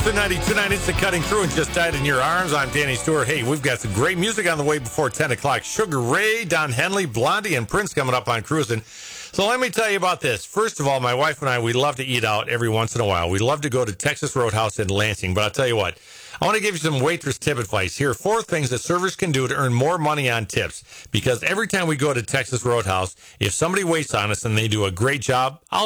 Cruising 92.9 Instant Cutting Through and Just Died in Your Arms. I'm Danny Stewart. Hey, we've got some great music on the way before 10 o'clock. Sugar Ray, Don Henley, Blondie, and Prince coming up on Cruising. So let me tell you about this. First of all, my wife and I, we love to eat out every once in a while. We love to go to Texas Roadhouse in Lansing. But I'll tell you what, I want to give you some waitress tip advice. Here are 4 things that servers can do to earn more money on tips. Because every time we go to Texas Roadhouse, if somebody waits on us and they do a great job, I'll